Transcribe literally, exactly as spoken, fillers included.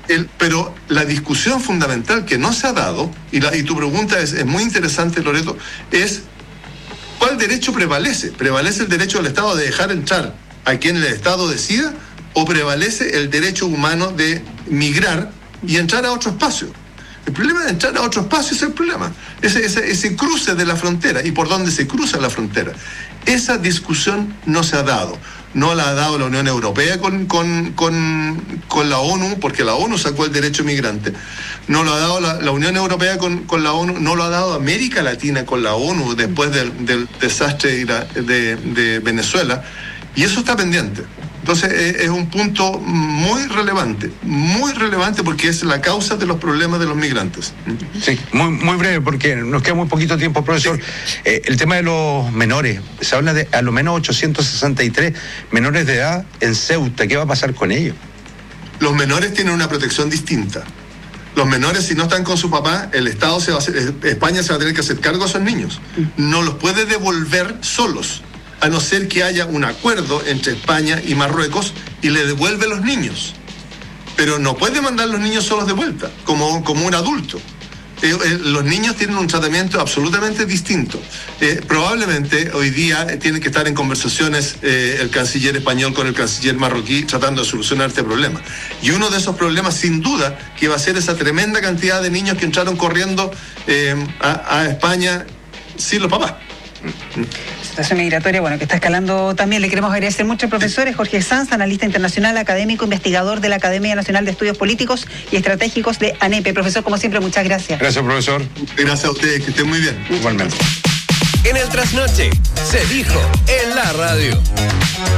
el, pero la discusión fundamental que no se ha dado, y, la, y tu pregunta es, es muy interesante, Loreto, es ¿cuál derecho prevalece? ¿Prevalece el derecho del Estado de dejar entrar a quien el Estado decida o prevalece el derecho humano de migrar y entrar a otro espacio? El problema de entrar a otro espacio es el problema, ese, ese, ese cruce de la frontera y por dónde se cruza la frontera. Esa discusión no se ha dado. No la ha dado la Unión Europea con, con, con, con la ONU, porque la ONU sacó el derecho migrante. No lo ha dado la, la Unión Europea con, con la ONU, no lo ha dado América Latina con la ONU después del, del desastre de, de Venezuela. Y eso está pendiente. Entonces es, es un punto muy relevante, muy relevante porque es la causa de los problemas de los migrantes. Sí, muy, muy breve porque nos queda muy poquito tiempo, profesor. Sí. Eh, el tema de los menores, se habla de a lo menos ochocientos sesenta y tres menores de edad en Ceuta. ¿Qué va a pasar con ellos? Los menores tienen una protección distinta. Los menores, si no están con su papá, el Estado se va a hacer, España se va a tener que hacer cargo de esos niños. No los puede devolver solos, a no ser que haya un acuerdo entre España y Marruecos y le devuelve los niños. Pero no puede mandar los niños solos de vuelta, como, como un adulto. Eh, eh, los niños tienen un tratamiento absolutamente distinto. Eh, probablemente hoy día tiene que estar en conversaciones eh, el canciller español con el canciller marroquí tratando de solucionar este problema. Y uno de esos problemas, sin duda, que va a ser esa tremenda cantidad de niños que entraron corriendo eh, a, a España sin los papás. Situación migratoria, bueno, que está escalando también. Le queremos agradecer mucho al profesor Jorge Sanz, analista internacional, académico, investigador de la Academia Nacional de Estudios Políticos y Estratégicos de ANEPE. Profesor, como siempre, muchas gracias. Gracias, profesor. Gracias a ustedes, que estén muy bien. Igualmente. En el Trasnoche se dijo en la radio.